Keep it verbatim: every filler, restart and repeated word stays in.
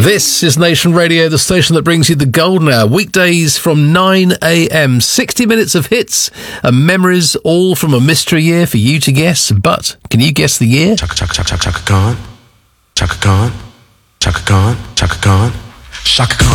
This is Nation Radio, the station that brings you the golden hour, weekdays from nine a.m. sixty minutes of hits and memories, all from a mystery year for you to guess. But can you guess the year? Chaka Chaka Chaka Chaka Khan, Chaka Khan, Chaka Khan, Chaka Khan, Chaka Khan.